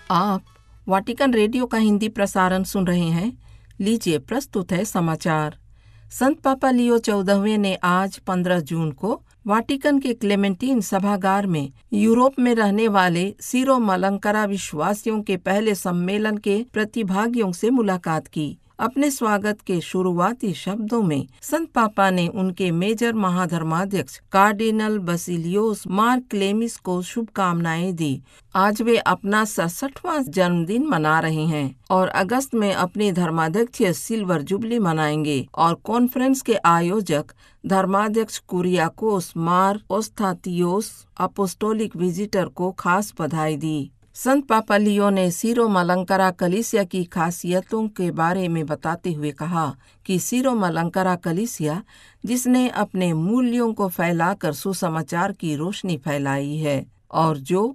आप Vatican radio का हिंदी प्रसारण सुन रहे हैं। लीजिए प्रस्तुत है समाचार। संत पापा लियो 14वें ने आज 15 जून को वाटिकन के क्लेमेंटीन सभागार में यूरोप में रहने वाले सीरो मलंकरा विश्वासियों के पहले सम्मेलन के प्रतिभागियों से मुलाकात की। अपने स्वागत के शुरुआती शब्दों में संत पापा ने उनके मेजर महाधर्माध्यक्ष कार्डिनल बसिलियोस मार क्लेमिस को शुभकामनाएं दी। आज वे अपना 67वां जन्मदिन मना रहे हैं और अगस्त में अपनी धर्माध्यक्षीय सिल्वर जुबली मनाएंगे और कॉन्फ्रेंस के आयोजक धर्माध्यक्ष कुरियाकोस मार ओस्थातियोस अपोस्टोलिक विजिटर को खास बधाई दी। संत पापा लियो ने सीरो मलंकरा कलीसिया की खासियतों के बारे में बताते हुए कहा कि सीरो मलंकरा कलीसिया, जिसने अपने मूल्यों को फैलाकर सुसमाचार की रोशनी फैलाई है और जो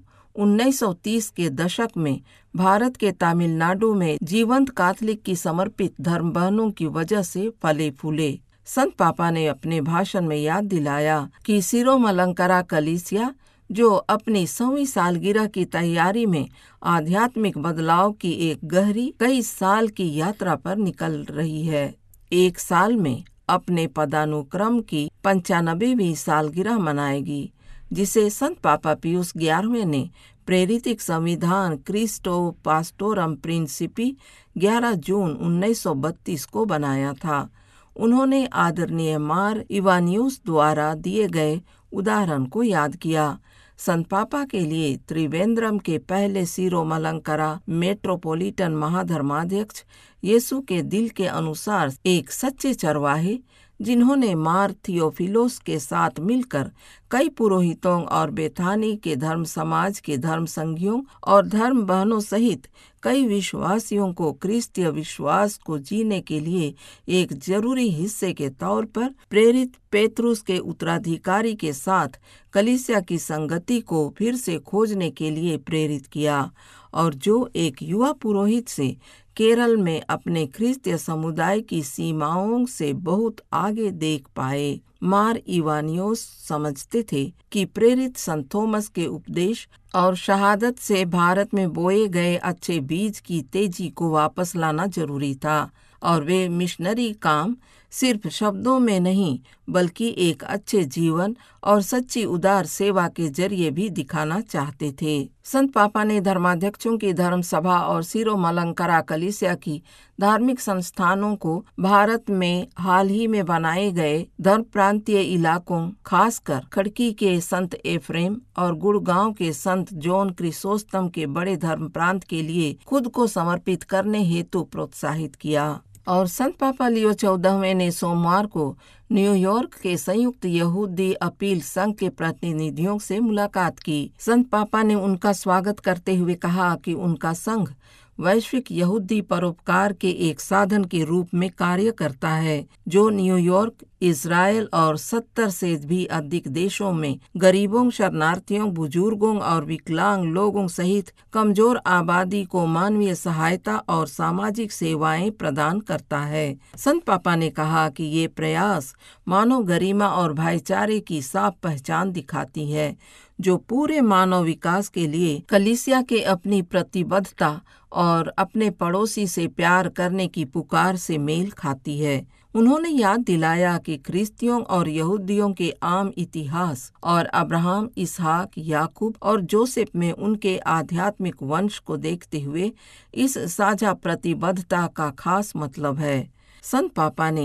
1930 के दशक में भारत के तमिलनाडु में जीवंत कैथोलिक की समर्पित धर्म बहनों की वजह से फले फूले। संत पापा ने अपने भाषण में याद दिलाया कि सीरो मलंकरा कलीसिया, जो अपनी 100वीं सालगिरह की तैयारी में आध्यात्मिक बदलाव की एक गहरी कई साल की यात्रा पर निकल रही है, एक साल में अपने पदानुक्रम की 95वीं सालगिरह मनाएगी, जिसे संत पापा पियुस 11वें ने प्रेरितिक संविधान क्रिस्टो पास्टोरम प्रिंसिपी 11 जून 1932 को बनाया था। उन्होंने आदरणीय मार इवानियोस द्वारा दिए गए उदाहरण को याद किया। संत पापा के लिए त्रिवेंद्रम के पहले सीरो मलंकरा मेट्रोपॉलिटन महाधर्माध्यक्ष यीशु के दिल के अनुसार एक सच्चे चरवाहे, जिन्होंने मार थियोफिलोस के साथ मिलकर कई पुरोहितों और बेथानी के धर्म समाज के धर्म संघियों और धर्म बहनों सहित कई विश्वासियों को क्रिस्तीय विश्वास को जीने के लिए एक जरूरी हिस्से के तौर पर प्रेरित पेतरुस के उत्तराधिकारी के साथ कलीसिया की संगति को फिर से खोजने के लिए प्रेरित किया, और जो एक युवा पुरोहित से केरल में अपने क्रिस्तीय समुदाय की सीमाओं से बहुत आगे देख पाए। मार इवानियोस समझते थे कि प्रेरित संत थॉमस के उपदेश और शहादत से भारत में बोए गए अच्छे बीज की तेजी को वापस लाना जरूरी था, और वे मिशनरी काम सिर्फ शब्दों में नहीं बल्कि एक अच्छे जीवन और सच्ची उदार सेवा के जरिए भी दिखाना चाहते थे। संत पापा ने धर्माध्यक्षों की धर्म सभा और सीरो मलंकरा कलीसिया की धार्मिक संस्थानों को भारत में हाल ही में बनाए गए धर्म प्रांतीय इलाकों, खासकर खड़की के संत एफ्रेम और गुड़गांव के संत जॉन क्रिसोस्तम के बड़े धर्म प्रांत के लिए खुद को समर्पित करने हेतु प्रोत्साहित किया। और संत पापा लियो 14वें ने सोमवार को न्यूयॉर्क के संयुक्त यहूदी अपील संघ के प्रतिनिधियों से मुलाकात की। संत पापा ने उनका स्वागत करते हुए कहा कि उनका संघ वैश्विक यहूदी परोपकार के एक साधन के रूप में कार्य करता है, जो न्यूयॉर्क, इज़राइल और 70 से भी अधिक देशों में गरीबों, शरणार्थियों, बुजुर्गों और विकलांग लोगों सहित कमजोर आबादी को मानवीय सहायता और सामाजिक सेवाएं प्रदान करता है। संत पापा ने कहा कि ये प्रयास मानव गरिमा और भाईचारे की साफ पहचान दिखाती है, जो पूरे मानव विकास के लिए कलीसिया के अपनी प्रतिबद्धता और अपने पड़ोसी से प्यार करने की पुकार से मेल खाती है। उन्होंने याद दिलाया कि ख्रिस्तियों और यहूदियों के आम इतिहास और अब्राहम, इसहाक, याकूब और जोसेफ में उनके आध्यात्मिक वंश को देखते हुए इस साझा प्रतिबद्धता का खास मतलब है। संत पापा ने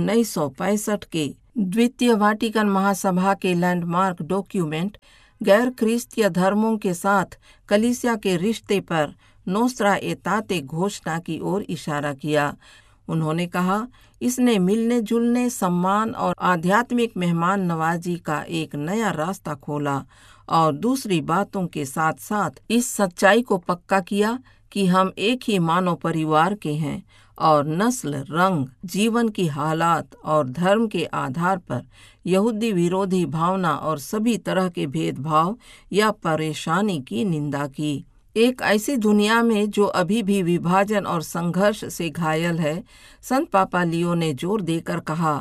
1965 के द्वितीय वाटिकन महासभा के लैंडमार्क डॉक्यूमेंट गैर ख्रिस्तीय धर्मों के साथ कलीसिया के रिश्ते पर नोस्त्रा एताते घोषणा की ओर इशारा किया। उन्होंने कहा, इसने मिलने जुलने, सम्मान और आध्यात्मिक मेहमान नवाजी का एक नया रास्ता खोला और दूसरी बातों के साथ साथ इस सच्चाई को पक्का किया कि हम एक ही मानव परिवार के हैं और नस्ल, रंग, जीवन की हालात और धर्म के आधार पर यहूदी विरोधी भावना और सभी तरह के भेदभाव या परेशानी की निंदा की। एक ऐसी दुनिया में जो अभी भी विभाजन और संघर्ष से घायल है, संत पापा लियो ने जोर देकर कहा,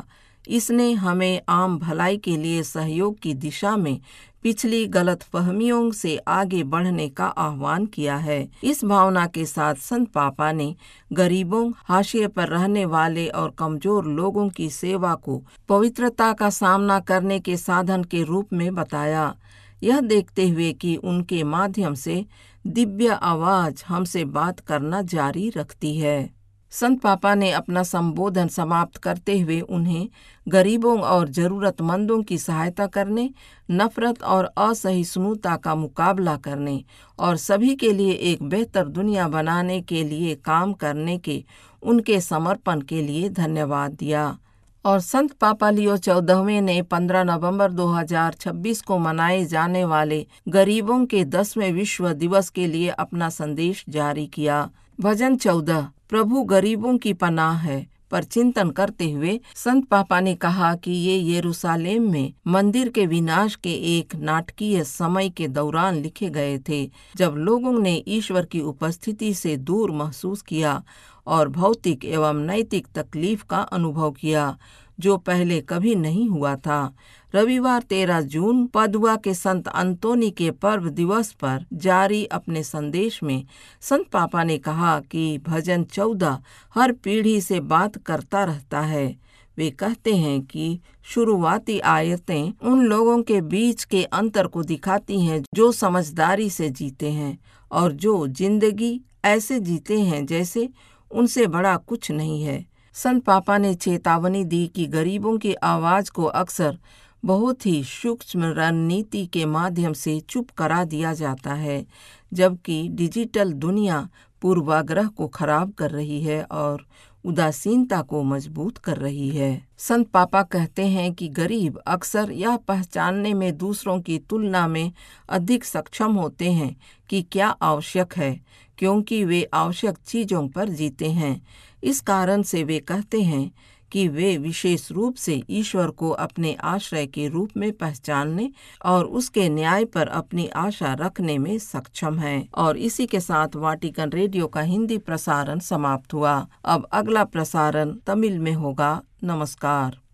इसने हमें आम भलाई के लिए सहयोग की दिशा में पिछली गलतफहमियों से आगे बढ़ने का आह्वान किया है। इस भावना के साथ संत पापा ने गरीबों, हाशिए पर रहने वाले और कमजोर लोगों की सेवा को पवित्रता का सामना करने के साधन के रूप में बताया। यह देखते हुए कि उनके माध्यम से दिव्य आवाज हमसे बात करना जारी रखती है। संत पापा ने अपना संबोधन समाप्त करते हुए उन्हें गरीबों और जरूरतमंदों की सहायता करने, नफरत और असहिष्णुता का मुकाबला करने और सभी के लिए एक बेहतर दुनिया बनाने के लिए काम करने के उनके समर्पण के लिए धन्यवाद दिया। और संत पापा लियो 14वें ने 15 नवंबर 2026 को मनाए जाने वाले गरीबों के 10वें विश्व दिवस के लिए अपना संदेश जारी किया। भजन 14 प्रभु गरीबों की पनाह है पर चिंतन करते हुए संत पापा ने कहा कि ये यरूशलेम में मंदिर के विनाश के एक नाटकीय समय के दौरान लिखे गए थे, जब लोगों ने ईश्वर की उपस्थिति से दूर महसूस किया और भौतिक एवं नैतिक तकलीफ का अनुभव किया, जो पहले कभी नहीं हुआ था। रविवार 13 जून पदुआ के संत अंतोनी के पर्व दिवस पर जारी अपने संदेश में संत पापा ने कहा कि भजन 14 हर पीढ़ी से बात करता रहता है। वे कहते हैं कि शुरुआती आयतें उन लोगों के बीच के अंतर को दिखाती हैं जो समझदारी से जीते हैं और जो जिंदगी ऐसे जीते हैं जैसे उनसे बड़ा कुछ नहीं है। संत पापा ने चेतावनी दी कि गरीबों की आवाज को अक्सर बहुत ही सूक्ष्म रणनीति के माध्यम से चुप करा दिया जाता है, जबकि डिजिटल दुनिया पूर्वाग्रह को खराब कर रही है और उदासीनता को मजबूत कर रही है। संत पापा कहते हैं कि गरीब अक्सर यह पहचानने में दूसरों की तुलना में अधिक सक्षम होते हैं कि क्या आवश्यक है, क्योंकि वे आवश्यक चीजों पर जीते हैं। इस कारण से वे कहते हैं कि वे विशेष रूप से ईश्वर को अपने आश्रय के रूप में पहचानने और उसके न्याय पर अपनी आशा रखने में सक्षम हैं। और इसी के साथ वाटिकन रेडियो का हिंदी प्रसारण समाप्त हुआ। अब अगला प्रसारण तमिल में होगा। नमस्कार।